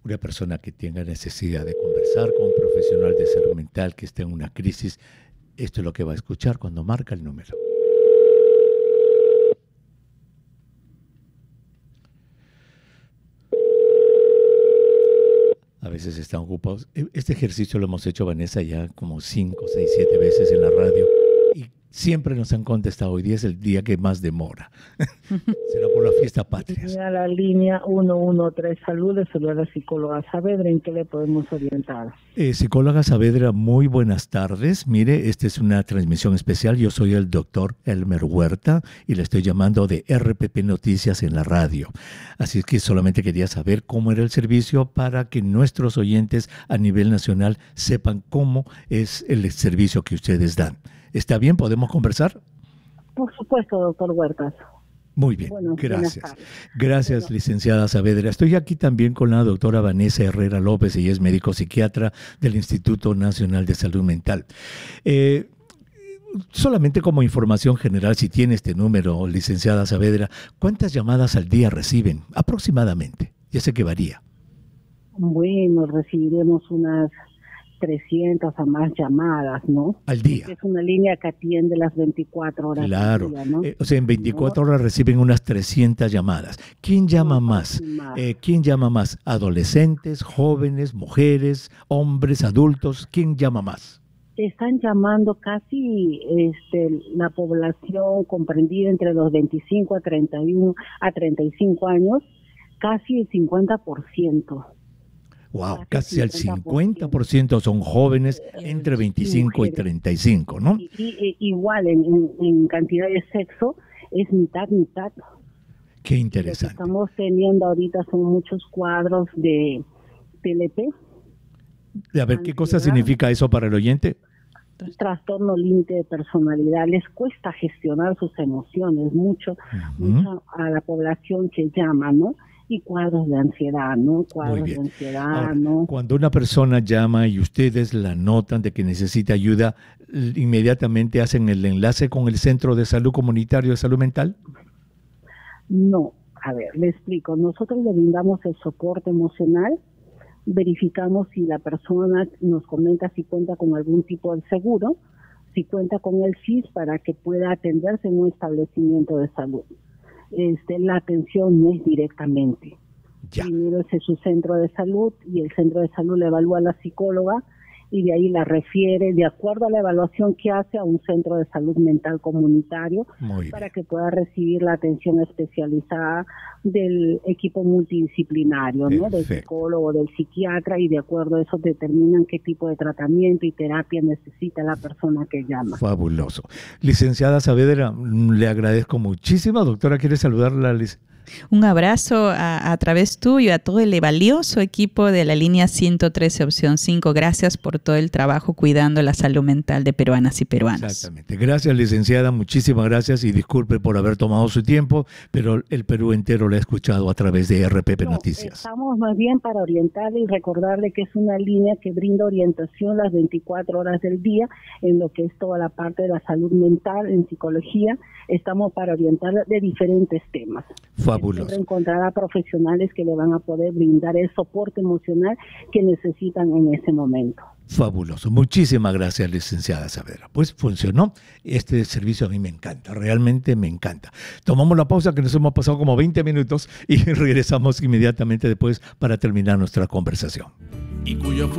una persona que tenga necesidad de conversar con un profesional de salud mental que esté en una crisis, esto es lo que va a escuchar cuando marca el número. A veces están ocupados. Este ejercicio lo hemos hecho, Vanessa, ya como 5, 6, 7 veces en la radio y siempre nos han contestado. Hoy día es el día que más demora. Será por la fiesta patria. A la línea 113 Salud, le saluda la psicóloga Saavedra. ¿En qué le podemos orientar? Psicóloga Saavedra, muy buenas tardes. Mire, esta es una transmisión especial. Yo soy el doctor Elmer Huerta y le estoy llamando de RPP Noticias en la radio. Así es que solamente quería saber cómo era el servicio para que nuestros oyentes a nivel nacional sepan cómo es el servicio que ustedes dan. ¿Está bien? ¿Podemos conversar? Por supuesto, doctor Huertas. Muy bien, bueno, gracias. Gracias, licenciada Saavedra. Estoy aquí también con la doctora Vanessa Herrera López, ella es médico psiquiatra del Instituto Nacional de Salud Mental. Solamente como información general, si tiene este número, licenciada Saavedra, ¿cuántas llamadas al día reciben aproximadamente? Ya sé que varía. Bueno, recibiremos unas 300 a más llamadas, ¿no? Al día. Es una línea que atiende las 24 horas. Claro. Al día, ¿no? O sea, en 24 horas reciben unas 300 llamadas. ¿Quién llama más? ¿Quién llama más? ¿Adolescentes, jóvenes, mujeres, hombres, adultos? ¿Quién llama más? Están llamando casi la población comprendida entre los 25 a 35 años, casi el 50%. Wow, casi el 50% son jóvenes entre 25 y 35, ¿no? Y igual en cantidad de sexo es mitad. Qué interesante. Lo que estamos teniendo ahorita son muchos cuadros de TLP. A ver, ¿qué cosa significa eso para el oyente? Trastorno límite de personalidad. Les cuesta gestionar sus emociones mucho a la población que llama, ¿no? Y cuadros de ansiedad, ¿no? Cuadros de ansiedad, ahora, ¿no? Cuando una persona llama y ustedes la notan de que necesita ayuda, ¿inmediatamente hacen el enlace con el Centro de Salud Comunitario de Salud Mental? No, a ver, le explico. Nosotros le brindamos el soporte emocional, verificamos si la persona nos comenta si cuenta con algún tipo de seguro, si cuenta con el SIS para que pueda atenderse en un establecimiento de salud. La atención no es directamente. Primero es su centro de salud y el centro de salud le evalúa a la psicóloga y de ahí la refiere de acuerdo a la evaluación que hace a un centro de salud mental comunitario para que pueda recibir la atención especializada del equipo multidisciplinario, ¿no? Del psicólogo, del psiquiatra, y de acuerdo a eso determinan qué tipo de tratamiento y terapia necesita la persona que llama. Fabuloso. Licenciada Saavedra, le agradezco muchísimo. Doctora, ¿quiere saludarla? Un abrazo a través tuyo, a todo el valioso equipo de la línea 113 opción 5. Gracias por todo el trabajo cuidando la salud mental de peruanas y peruanos. Exactamente. Gracias, licenciada. Muchísimas gracias y disculpe por haber tomado su tiempo, pero el Perú entero lo ha escuchado a través de RPP Noticias. Estamos más bien para orientarle y recordarle que es una línea que brinda orientación las 24 horas del día en lo que es toda la parte de la salud mental, en psicología. Estamos para orientarle de diferentes temas. Fabuloso. Encontrará profesionales que le van a poder brindar el soporte emocional que necesitan en ese momento. Fabuloso. Muchísimas gracias, licenciada Saavedra. Pues funcionó. Este servicio a mí me encanta, realmente me encanta. Tomamos la pausa que nos hemos pasado como 20 minutos y regresamos inmediatamente después para terminar nuestra conversación.